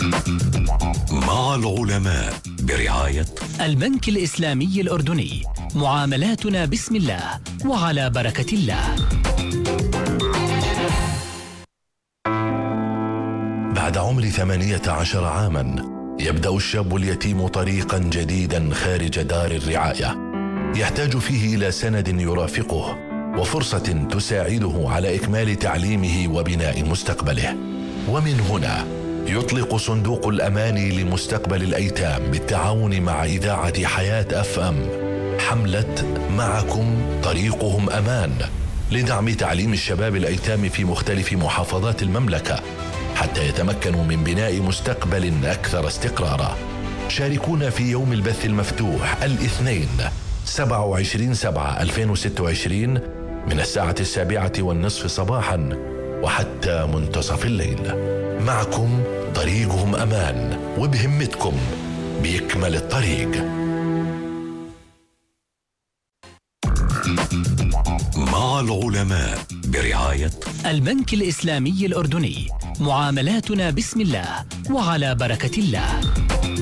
مع العلماء برعاية البنك الإسلامي الأردني. معاملاتنا بسم الله وعلى بركة الله. بعد عمر 18 عاما يبدأ الشاب اليتيم طريقا جديدا خارج دار الرعاية، يحتاج فيه إلى سند يرافقه وفرصة تساعده على إكمال تعليمه وبناء مستقبله. ومن هنا يطلق صندوق الأمان لمستقبل الأيتام بالتعاون مع إذاعة حياة FM حملة معكم طريقهم أمان لدعم تعليم الشباب الأيتام في مختلف محافظات المملكة حتى يتمكنوا من بناء مستقبل أكثر استقرارا. شاركونا في يوم البث المفتوح الاثنين 27/7/2026 من الساعة 7:30 صباحا وحتى منتصف الليل. معكم طريقهم أمان، وبهمتكم بيكمل الطريق. مع العلماء برعاية البنك الإسلامي الأردني. معاملاتنا بسم الله وعلى بركة الله.